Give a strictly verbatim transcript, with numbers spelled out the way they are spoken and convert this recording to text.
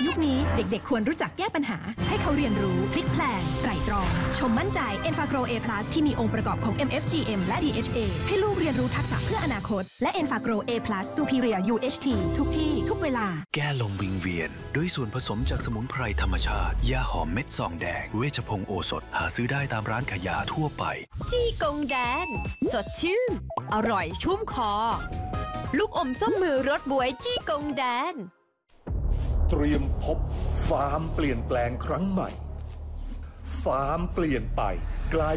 ยุคนี้เด็กๆควรรู้จักแก้ปัญหาให้เขาเรียนรู้พลิกแพลงไตร่ตรองชมมั่นใจ Enfagro A+ ที่มีองค์ประกอบของ เอ็ม เอฟ จี เอ็ม และ ดี เอช เอ ให้ลูกเรียนรู้ทักษะเพื่ออนาคตและ Enfagro A+ Superior ยู เอช ที ทุกที่ทุกเวลาแก้ลมวิงเวียนด้วยส่วนผสมจากสมุนไพรธรรมชาติยาหอมเม็ดซองแดงเวชพงศ์โอสถหาซื้อได้ตามร้านขายยาทั่วไปจี้กงแดนสดชื่นอร่อยชุ่มคอลูกอมส้มมือรสบวยจี้กงแดนเตรียมพบฟาร์มเปลี่ยนแปลงครั้งใหม่ฟาร์มเปลี่ยนไปกลาย